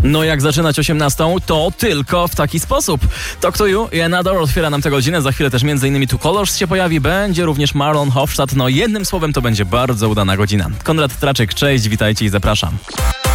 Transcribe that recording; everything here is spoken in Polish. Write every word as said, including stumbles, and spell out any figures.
No jak zaczynać osiemnastą? To tylko w taki sposób. Talk to You i Another otwiera nam tę godzinę. Za chwilę też między innymi Two Colors się pojawi. Będzie również Marlon Hofstadt. No jednym słowem to będzie bardzo udana godzina. Konrad Traczyk, cześć, witajcie i zapraszam.